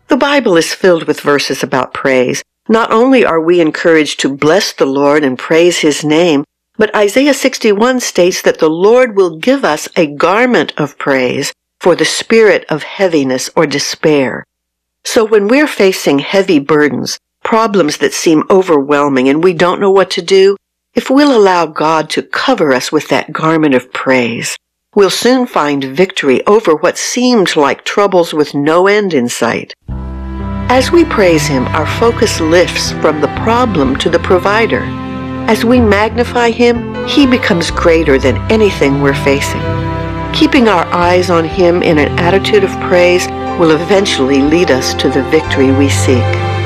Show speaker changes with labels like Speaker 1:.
Speaker 1: The Bible is filled with verses about praise. Not only are we encouraged to bless the Lord and praise His name, but Isaiah 61 states that the Lord will give us a garment of praise for the spirit of heaviness or despair. So when we're facing heavy burdens, problems that seem overwhelming and we don't know what to do, if we'll allow God to cover us with that garment of praise, we'll soon find victory over what seemed like troubles with no end in sight. As we praise Him, our focus lifts from the problem to the provider. As we magnify Him, He becomes greater than anything we're facing. Keeping our eyes on Him in an attitude of praise will eventually lead us to the victory we seek.